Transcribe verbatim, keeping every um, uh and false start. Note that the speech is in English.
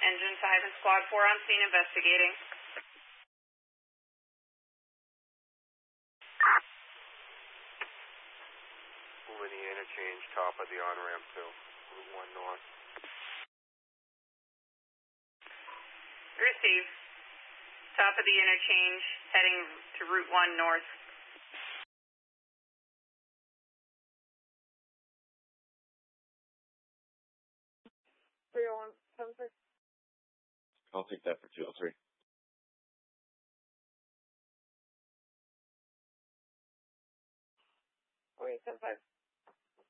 Engine five and Squad four on scene investigating. Moving the interchange, top of the on-ramp to Route one North. Receive. Top of the interchange, heading to Route one North. three oh one, seven six. I'll take that for two oh three.